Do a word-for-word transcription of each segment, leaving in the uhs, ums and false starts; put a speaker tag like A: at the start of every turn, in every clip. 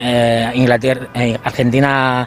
A: Eh, Inglaterra, eh, Argentina,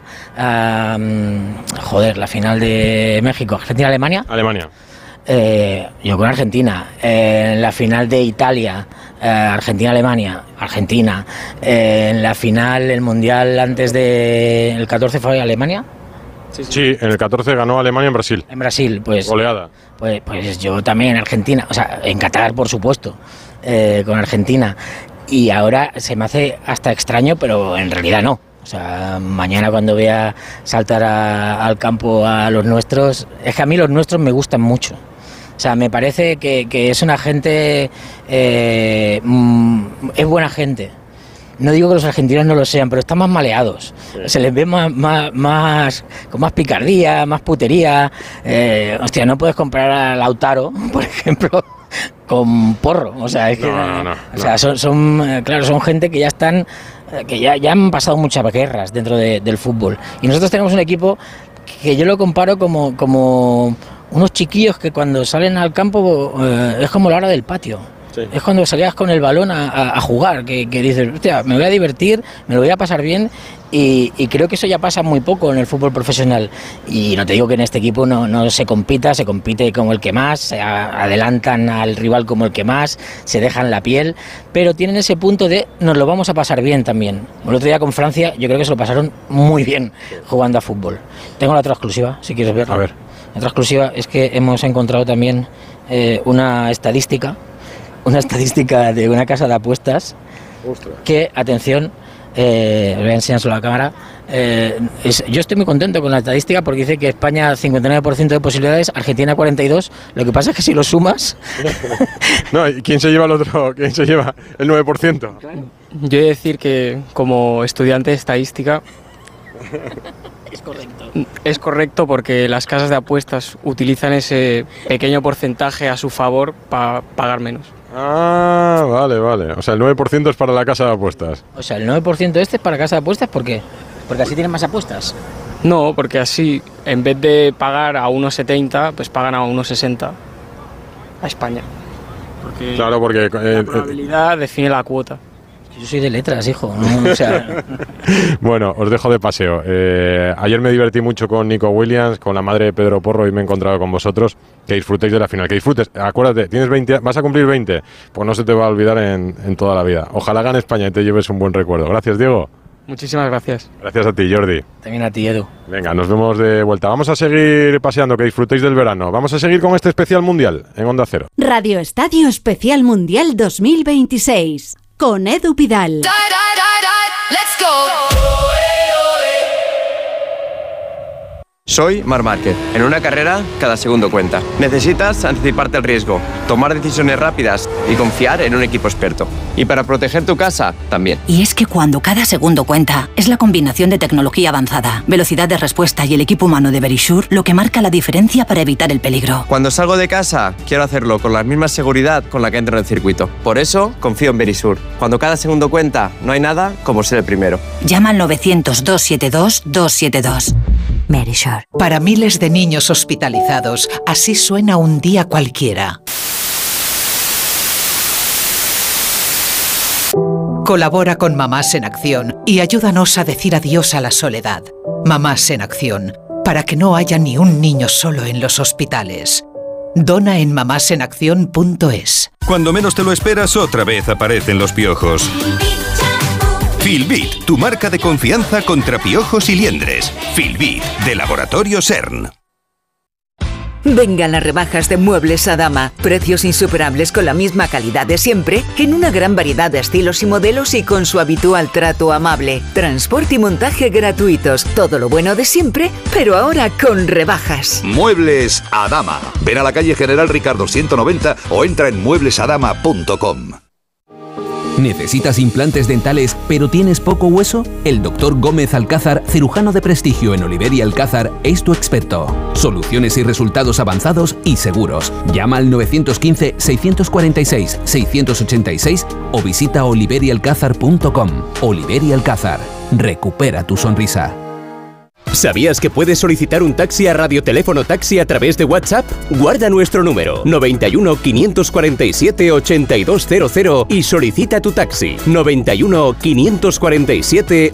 A: eh, joder, la final de México, Argentina-Alemania.
B: Alemania.
A: Eh, yo con Argentina. Eh, en la final de Italia, eh, Argentina-Alemania, Argentina. Eh, en la final, el mundial antes de el catorce fue Alemania.
B: Sí, sí. sí, en el catorce ganó Alemania en Brasil.
A: En Brasil, pues.
B: Goleada.
A: Pues, pues yo también, Argentina, o sea, en Qatar, por supuesto, eh, con Argentina. Y ahora se me hace hasta extraño, pero en realidad no. O sea, mañana cuando vea saltar a, al campo a los nuestros, es que a mí los nuestros me gustan mucho. O sea, me parece que, que es una gente, eh, mm, es buena gente. No digo que los argentinos no lo sean, pero están más maleados. Sí. Se les ve más, más, más, con más picardía, más putería. Eh, hostia, no puedes comprar a Lautaro, por ejemplo, con porro. O sea, es que,
B: no, no, no,
A: o sea, son, son, claro, son gente que ya están, que ya, ya han pasado muchas guerras dentro de, del fútbol. Y nosotros tenemos un equipo que yo lo comparo como, como unos chiquillos que cuando salen al campo eh, es como la hora del patio. Sí. Es cuando salías con el balón a, a, a jugar, que, que dices, hostia, me voy a divertir, me lo voy a pasar bien, y, y creo que eso ya pasa muy poco en el fútbol profesional. Y no te digo que en este equipo no, no se compita, se compite como el que más, se a, adelantan al rival como el que más, se dejan la piel, pero tienen ese punto de nos lo vamos a pasar bien también. El otro día con Francia yo creo que se lo pasaron muy bien jugando a fútbol. Tengo la otra exclusiva, si quieres verla.
B: A ver.
A: La otra exclusiva es que hemos encontrado también eh, una estadística, una estadística de una casa de apuestas. Ostras. Que, atención, eh, voy a enseñárselo a la cámara, eh, es, yo estoy muy contento con la estadística porque dice que España cincuenta y nueve por ciento de posibilidades, Argentina cuarenta y dos, lo que pasa es que si lo sumas...
B: No, ¿y quién se lleva el otro? ¿Quién se lleva el nueve por ciento?
C: Yo he de decir que como estudiante de estadística...
A: Es correcto.
C: Es correcto porque las casas de apuestas utilizan ese pequeño porcentaje a su favor para pagar menos.
B: Ah, vale, vale. O sea, el nueve por ciento es para la casa de apuestas.
A: O sea, el nueve por ciento este es para casa de apuestas, ¿por qué? Porque así tienen más apuestas.
C: No, porque así, en vez de pagar a uno setenta, pues pagan a uno sesenta a España. Porque
B: claro, porque...
C: La eh, probabilidad eh, define la cuota.
A: Yo soy de letras, hijo. ¿No? O sea...
B: Bueno, os dejo de paseo. Eh, ayer me divertí mucho con Nico Williams, con la madre de Pedro Porro, y me he encontrado con vosotros. Que disfrutéis de la final, que disfrutes. Acuérdate, tienes veinte, vas a cumplir veinte, pues no se te va a olvidar en, en toda la vida. Ojalá gane España y te lleves un buen recuerdo. Gracias, Diego.
C: Muchísimas gracias.
B: Gracias a ti, Jordi.
A: También a ti, Edu.
B: Venga, nos vemos de vuelta. Vamos a seguir paseando, que disfrutéis del verano. Vamos a seguir con este especial mundial en Onda Cero.
D: Radio Estadio Especial Mundial dos mil veintiséis. Con Edu Pidal.
E: Die, die, die, die. Let's go.
F: Soy Marc Márquez. En una carrera, cada segundo cuenta. Necesitas anticiparte al riesgo, tomar decisiones rápidas y confiar en un equipo experto. Y para proteger tu casa, también.
G: Y es que cuando cada segundo cuenta, es la combinación de tecnología avanzada, velocidad de respuesta y el equipo humano de Verisure lo que marca la diferencia para evitar el peligro.
F: Cuando salgo de casa, quiero hacerlo con la misma seguridad con la que entro en el circuito. Por eso, confío en Verisure. Cuando cada segundo cuenta, no hay nada como ser el primero.
G: Llama al novecientos, doscientos setenta y dos, doscientos setenta y dos. Verisure.
H: Para miles de niños hospitalizados, así suena un día cualquiera. Colabora con Mamás en Acción y ayúdanos a decir adiós a la soledad. Mamás en Acción, para que no haya ni un niño solo en los hospitales. Dona en mamás en acción punto es.
I: Cuando menos te lo esperas, otra vez aparecen los piojos. Filbit, tu marca de confianza contra piojos y liendres. Filbit, de Laboratorio CERN.
J: Vengan las rebajas de Muebles Adama. Precios insuperables con la misma calidad de siempre, en una gran variedad de estilos y modelos y con su habitual trato amable. Transporte y montaje gratuitos. Todo lo bueno de siempre, pero ahora con rebajas.
K: Muebles Adama. Ven a la calle General Ricardo ciento noventa o entra en muebles adama punto com.
L: ¿Necesitas implantes dentales pero tienes poco hueso? El doctor Gómez Alcázar, cirujano de prestigio en Oliver y Alcázar, es tu experto. Soluciones y resultados avanzados y seguros. Llama al nueve uno cinco, seis cuatro seis, seis ocho seis o visita oliver y alcázar punto com. Oliver y Alcázar. Recupera tu sonrisa.
M: ¿Sabías que puedes solicitar un taxi a Radioteléfono Taxi a través de WhatsApp? Guarda nuestro número noventa y uno, quinientos cuarenta y siete, ochenta y dos cero cero y solicita tu taxi noventa y uno, quinientos cuarenta y siete,